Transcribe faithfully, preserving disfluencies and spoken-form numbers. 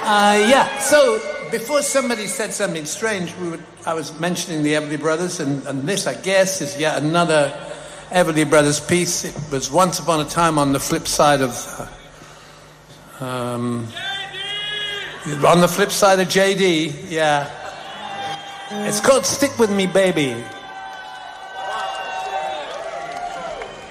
Uh, yeah, so before somebody said something strange, we would, I was mentioning the Everly Brothers, and, and this, I guess, is yet another Everly Brothers piece. It was Once Upon a Time on the flip side of... Uh, um, on the flip side of J D, yeah. It's called Stick With Me, Baby.